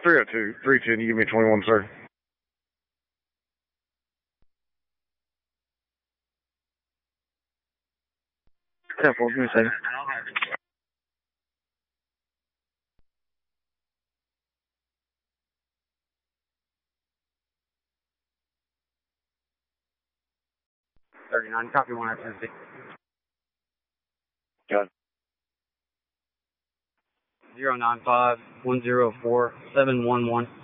302, 310, you give me 21, sir. Careful, give me a second. Copy 1 after Got it. 095-104-711.